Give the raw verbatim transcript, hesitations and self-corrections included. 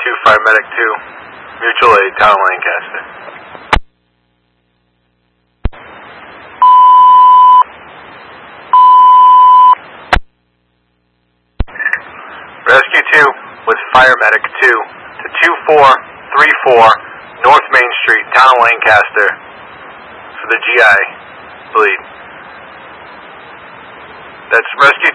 two, Fire Medic two, mutual aid, Town of Lancaster. Rescue two with Fire Medic two to two four three four North Main Street, Town of Lancaster for the G I bleed. That's Rescue